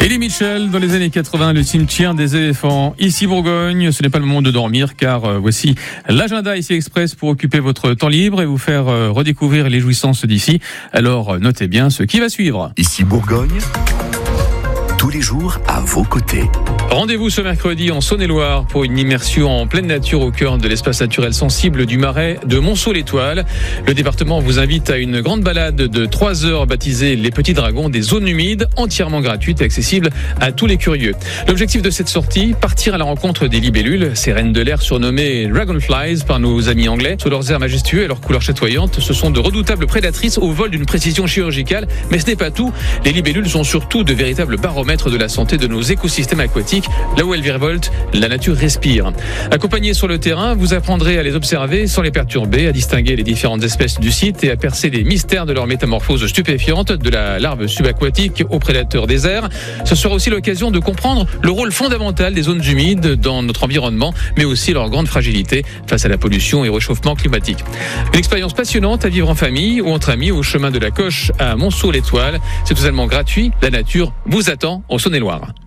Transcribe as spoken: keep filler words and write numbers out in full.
Elie Mitchell, dans les années quatre-vingts, le cimetière des éléphants. Ici Bourgogne, ce n'est pas le moment de dormir, car euh, voici l'agenda ici Express pour occuper votre temps libre et vous faire euh, redécouvrir les jouissances d'ici. Alors, euh, notez bien ce qui va suivre. Ici Bourgogne, tous les jours à vos côtés. Rendez-vous ce mercredi en Saône-et-Loire pour une immersion en pleine nature au cœur de l'espace naturel sensible du Marais de Monceau-l'Étoile. Le département vous invite à une grande balade de trois heures baptisée Les Petits Dragons des zones humides, entièrement gratuite et accessible à tous les curieux. L'objectif de cette sortie, partir à la rencontre des libellules, ces reines de l'air surnommées Dragonflies par nos amis anglais. Sous leurs airs majestueux et leurs couleurs chatoyantes, ce sont de redoutables prédatrices au vol d'une précision chirurgicale. Mais ce n'est pas tout. Les libellules sont surtout de véritables baromètres de la santé de nos écosystèmes aquatiques. Là où elles virevoltent, la nature respire. Accompagné sur le terrain, vous apprendrez à les observer sans les perturber, à distinguer les différentes espèces du site et à percer les mystères de leur métamorphose stupéfiante, de la larve subaquatique au prédateur des airs. Ce sera aussi l'occasion de comprendre le rôle fondamental des zones humides dans notre environnement, mais aussi leur grande fragilité face à la pollution et au réchauffement climatique. Une expérience passionnante à vivre en famille ou entre amis au chemin de la Coche à Monceau-l'Étoile. C'est totalement gratuit. La nature vous attend en Saône-et-Loire.